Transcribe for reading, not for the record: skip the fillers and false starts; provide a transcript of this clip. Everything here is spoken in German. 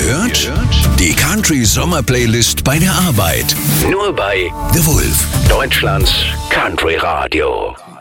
gehört? Die Country Sommer Playlist bei der Arbeit. Nur bei The Wolf, Deutschlands Country Radio.